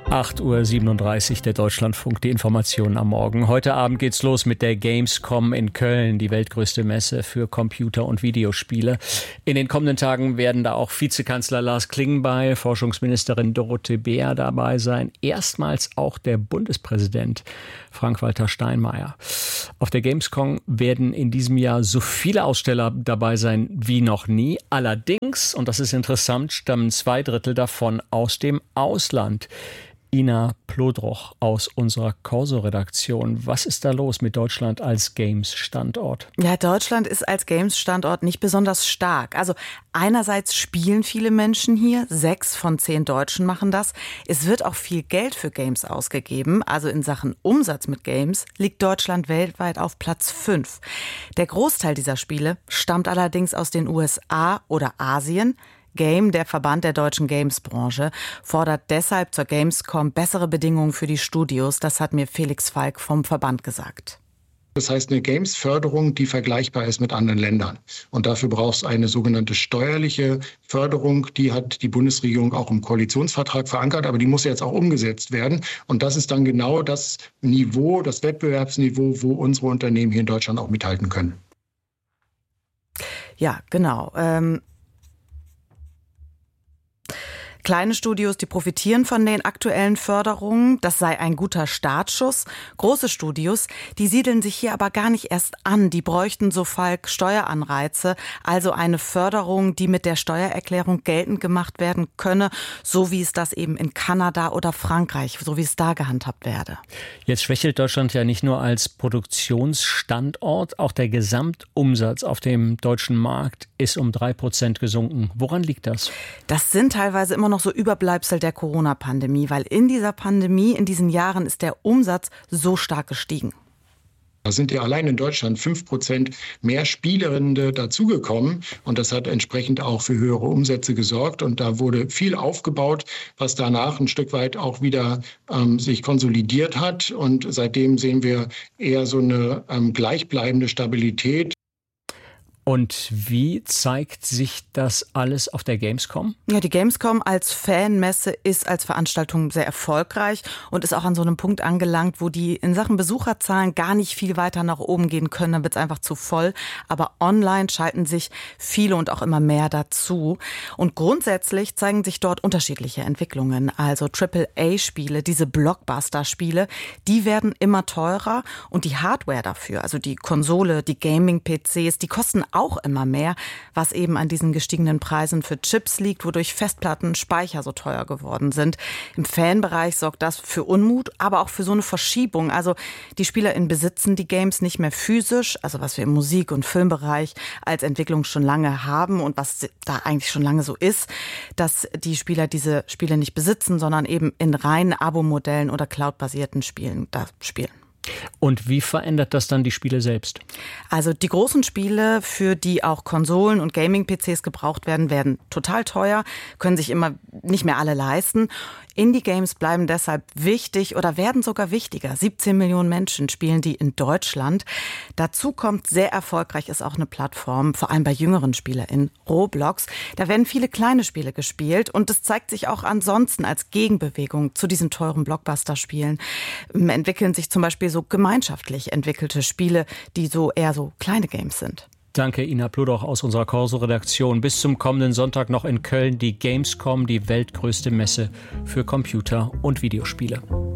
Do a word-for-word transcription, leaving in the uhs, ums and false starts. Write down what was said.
acht Uhr siebenunddreißig, der Deutschlandfunk, die Informationen am Morgen. Heute Abend geht's los mit der Gamescom in Köln, die weltgrößte Messe für Computer- und Videospiele. In den kommenden Tagen werden da auch Vizekanzler Lars Klingbeil, Forschungsministerin Dorothee Bär dabei sein. Erstmals auch der Bundespräsident Frank-Walter Steinmeier. Auf der Gamescom werden in diesem Jahr so viele Aussteller dabei sein wie noch nie. Allerdings, und das ist interessant, stammen zwei Drittel davon aus dem Ausland. Ina Plodroch aus unserer Corso-Redaktion. Was ist da los mit Deutschland als Games-Standort? Ja, Deutschland ist als Games-Standort nicht besonders stark. Also einerseits spielen viele Menschen hier, sechs von zehn Deutschen machen das. Es wird auch viel Geld für Games ausgegeben. Also in Sachen Umsatz mit Games liegt Deutschland weltweit auf Platz fünf. Der Großteil dieser Spiele stammt allerdings aus den U S A oder Asien. Game, der Verband der deutschen Games-Branche, fordert deshalb zur Gamescom bessere Bedingungen für die Studios. Das hat mir Felix Falk vom Verband gesagt. Das heißt eine Games-Förderung, die vergleichbar ist mit anderen Ländern. Und dafür braucht es eine sogenannte steuerliche Förderung. Die hat die Bundesregierung auch im Koalitionsvertrag verankert, aber die muss jetzt auch umgesetzt werden. Und das ist dann genau das Niveau, das Wettbewerbsniveau, wo unsere Unternehmen hier in Deutschland auch mithalten können. Ja, genau. Ähm Kleine Studios, die profitieren von den aktuellen Förderungen. Das sei ein guter Startschuss. Große Studios, die siedeln sich hier aber gar nicht erst an. Die bräuchten, so Falk, Steueranreize, also eine Förderung, die mit der Steuererklärung geltend gemacht werden könne, so wie es das eben in Kanada oder Frankreich, so wie es da gehandhabt werde. Jetzt schwächelt Deutschland ja nicht nur als Produktionsstandort, auch der Gesamtumsatz auf dem deutschen Markt ist um drei Prozent gesunken. Woran liegt das? Das sind teilweise immer noch so Überbleibsel der Corona-Pandemie, weil in dieser Pandemie, in diesen Jahren ist der Umsatz so stark gestiegen. Da sind ja allein in Deutschland fünf Prozent mehr Spielende dazugekommen und das hat entsprechend auch für höhere Umsätze gesorgt und da wurde viel aufgebaut, was danach ein Stück weit auch wieder ähm, sich konsolidiert hat und seitdem sehen wir eher so eine ähm, gleichbleibende Stabilität. Und wie zeigt sich das alles auf der Gamescom? Ja, die Gamescom als Fanmesse ist als Veranstaltung sehr erfolgreich und ist auch an so einem Punkt angelangt, wo die in Sachen Besucherzahlen gar nicht viel weiter nach oben gehen können. Dann wird es einfach zu voll. Aber online schalten sich viele und auch immer mehr dazu. Und grundsätzlich zeigen sich dort unterschiedliche Entwicklungen. Also Triple A Spiele, diese Blockbuster-Spiele, die werden immer teurer und die Hardware dafür, also die Konsole, die Gaming-P Cs, die kosten auch auch immer mehr, was eben an diesen gestiegenen Preisen für Chips liegt, wodurch Festplatten, Speicher so teuer geworden sind. Im Fanbereich sorgt das für Unmut, aber auch für so eine Verschiebung. Also die SpielerInnen besitzen die Games nicht mehr physisch, also was wir im Musik- und Filmbereich als Entwicklung schon lange haben und was da eigentlich schon lange so ist, dass die Spieler diese Spiele nicht besitzen, sondern eben in reinen Abo-Modellen oder cloud-basierten Spielen da spielen. Und wie verändert das dann die Spiele selbst? Also die großen Spiele, für die auch Konsolen und Gaming-P Cs gebraucht werden, werden total teuer, können sich immer nicht mehr alle leisten. Indie-Games bleiben deshalb wichtig oder werden sogar wichtiger. siebzehn Millionen Menschen spielen die in Deutschland. Dazu kommt, sehr erfolgreich ist auch eine Plattform, vor allem bei jüngeren SpielerInnen, Roblox. Da werden viele kleine Spiele gespielt und das zeigt sich auch ansonsten als Gegenbewegung zu diesen teuren Blockbuster-Spielen. Entwickeln sich zum Beispiel so gemeinschaftlich entwickelte Spiele, die so eher so kleine Games sind. Danke, Ina Plodroch aus unserer Corso-Redaktion. Bis zum kommenden Sonntag noch in Köln die Gamescom, die weltgrößte Messe für Computer- und Videospiele.